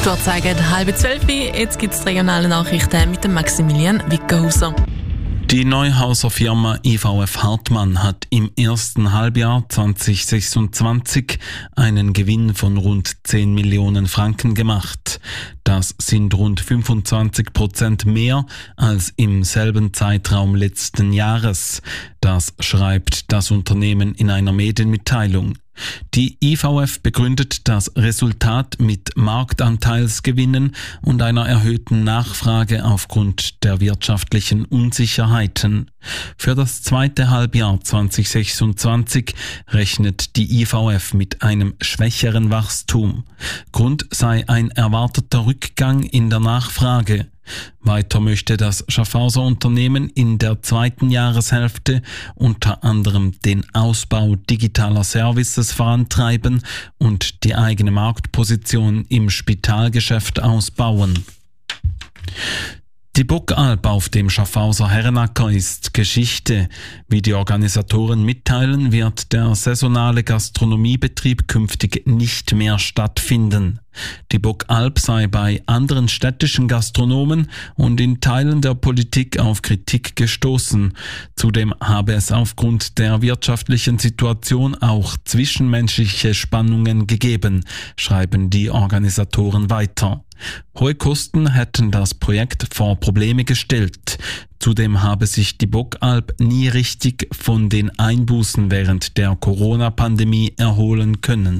Dort sagen 11:30. Jetzt gibt es regionale Nachrichten mit dem Maximilian Wickerhauser. Die Neuhauser Firma IVF Hartmann hat im ersten Halbjahr 2026 einen Gewinn von rund 10 Millionen Franken gemacht. Das sind rund 25% mehr als im selben Zeitraum letzten Jahres. Das schreibt das Unternehmen in einer Medienmitteilung. Die IVF begründet das Resultat mit Marktanteilsgewinnen und einer erhöhten Nachfrage aufgrund der wirtschaftlichen Unsicherheiten. Für das zweite Halbjahr 2026 rechnet die IVF mit einem schwächeren Wachstum. Grund sei ein erwarteter Rückgang in der Nachfrage. Weiter möchte das Schaffhauser Unternehmen in der zweiten Jahreshälfte unter anderem den Ausbau digitaler Services vorantreiben und die eigene Marktposition im Spitalgeschäft ausbauen. Die Burgalp auf dem Schaffhauser Herrenacker ist Geschichte. Wie die Organisatoren mitteilen, wird der saisonale Gastronomiebetrieb künftig nicht mehr stattfinden. Die Burgalp sei bei anderen städtischen Gastronomen und in Teilen der Politik auf Kritik gestoßen. Zudem habe es aufgrund der wirtschaftlichen Situation auch zwischenmenschliche Spannungen gegeben, schreiben die Organisatoren weiter. Hohe Kosten hätten das Projekt vor Probleme gestellt. Zudem habe sich die Burgalp nie richtig von den Einbußen während der Corona-Pandemie erholen können.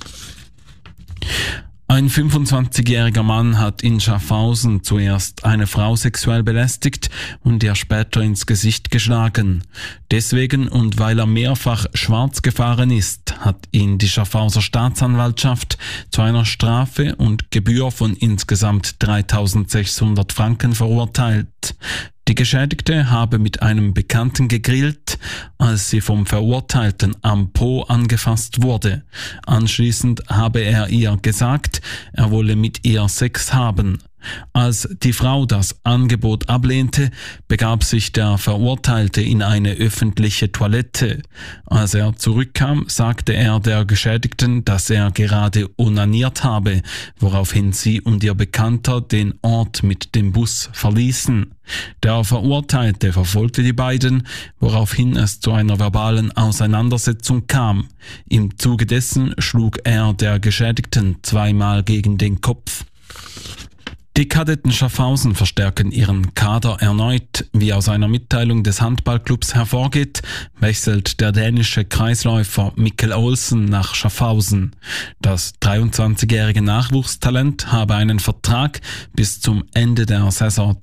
Ein 25-jähriger Mann hat in Schaffhausen zuerst eine Frau sexuell belästigt und ihr später ins Gesicht geschlagen. Deswegen und weil er mehrfach schwarz gefahren ist, hat ihn die Schaffhauser Staatsanwaltschaft zu einer Strafe und Gebühr von insgesamt 3.600 Franken verurteilt. Die Geschädigte habe mit einem Bekannten gegrillt, als sie vom Verurteilten am Po angefasst wurde. Anschließend habe er ihr gesagt, er wolle mit ihr Sex haben. Als die Frau das Angebot ablehnte, begab sich der Verurteilte in eine öffentliche Toilette. Als er zurückkam, sagte er der Geschädigten, dass er gerade onaniert habe, woraufhin sie und ihr Bekannter den Ort mit dem Bus verließen. Der Verurteilte verfolgte die beiden, woraufhin es zu einer verbalen Auseinandersetzung kam. Im Zuge dessen schlug er der Geschädigten zweimal gegen den Kopf. Die Kadetten Schaffhausen verstärken ihren Kader erneut. Wie aus einer Mitteilung des Handballclubs hervorgeht, wechselt der dänische Kreisläufer Mikkel Olsen nach Schaffhausen. Das 23-jährige Nachwuchstalent habe einen Vertrag bis zum Ende der Saison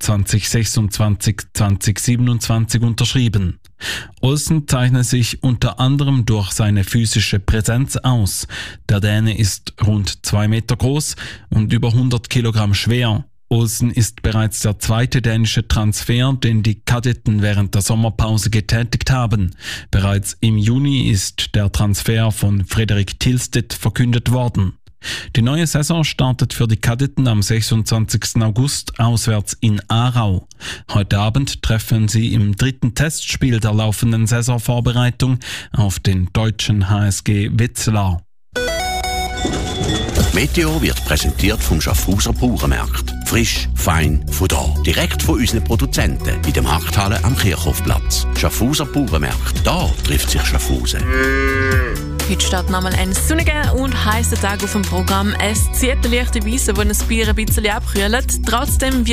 2026-2027 unterschrieben. Olsen zeichnet sich unter anderem durch seine physische Präsenz aus. Der Däne ist rund 2 Meter groß und über 100 Kilogramm schwer. Olsen ist bereits der zweite dänische Transfer, den die Kadetten während der Sommerpause getätigt haben. Bereits im Juni ist der Transfer von Frederik Tilstedt verkündet worden. Die neue Saison startet für die Kadetten am 26. August auswärts in Aarau. Heute Abend treffen sie im 3. Testspiel der laufenden Saisonvorbereitung auf den deutschen HSG Wetzlar. Meteo wird präsentiert vom Schaffhauser Bauernmarkt. Frisch, fein, von da. Direkt von unseren Produzenten in der Markthalle am Kirchhofplatz. Schaffhauser Bauernmarkt. Da trifft sich Schaffhausen. Heute steht nochmal ein sonniger und heißer Tag auf dem Programm. Es zieht eine leichte Weise, die ein bisschen abkühlt. Trotzdem